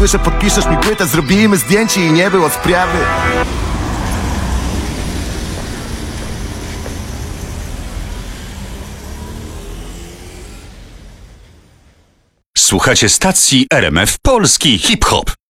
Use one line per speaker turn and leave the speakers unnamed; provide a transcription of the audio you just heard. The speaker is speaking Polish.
Słyszę, podpiszesz mi płytę, zrobimy zdjęcie i nie było sprawy.
Słuchacie stacji RMF Polski Hip Hop.